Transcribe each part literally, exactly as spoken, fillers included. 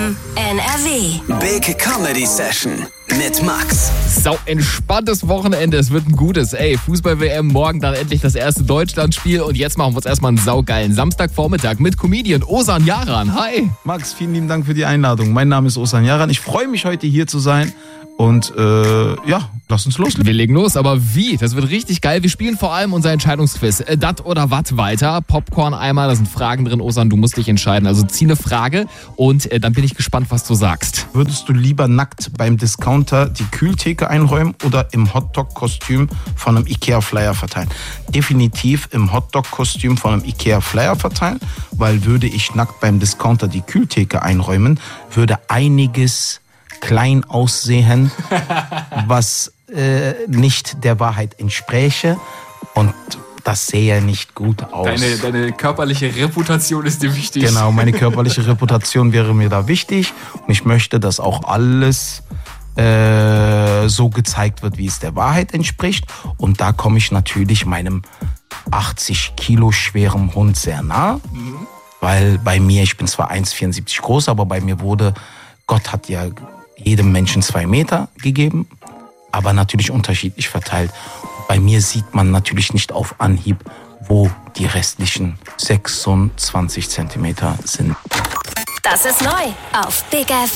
M N R W. Big Comedy Session mit Max. Sau entspanntes Wochenende, es wird ein gutes. Ey, Fußball-W M, morgen dann endlich das erste Deutschlandspiel und jetzt machen wir uns erstmal einen saugeilen Samstagvormittag mit Comedian Ozan Yaran. Hi. Max, vielen lieben Dank für die Einladung. Mein Name ist Ozan Yaran. Ich freue mich, heute hier zu sein. Und äh, ja, lass uns loslegen. Wir legen los, aber wie? Das wird richtig geil. Wir spielen vor allem unser Entscheidungsquiz. Äh, Dat oder Wat weiter. Popcorn-Eimer, da sind Fragen drin. Ozan, du musst dich entscheiden. Also zieh eine Frage und äh, dann bin ich gespannt, was du sagst. Würdest du lieber nackt beim Discounter die Kühltheke einräumen oder im Hotdog-Kostüm von einem Ikea-Flyer verteilen? Definitiv im Hotdog-Kostüm von einem Ikea-Flyer verteilen, weil würde ich nackt beim Discounter die Kühltheke einräumen, würde einiges klein aussehen, was äh, nicht der Wahrheit entspräche, und das sähe nicht gut aus. Deine, deine körperliche Reputation ist dir wichtig. Genau, meine körperliche Reputation wäre mir da wichtig und ich möchte, dass auch alles äh, so gezeigt wird, wie es der Wahrheit entspricht, und da komme ich natürlich meinem achtzig Kilo schweren Hund sehr nah, mhm. weil bei mir, ich bin zwar eins Komma vierundsiebzig groß, aber bei mir wurde, Gott hat ja jedem Menschen zwei Meter gegeben, aber natürlich unterschiedlich verteilt. Bei mir sieht man natürlich nicht auf Anhieb, wo die restlichen sechsundzwanzig Zentimeter sind. Das ist neu auf Big F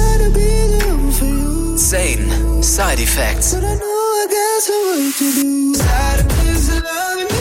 M. Zane, Side Effects.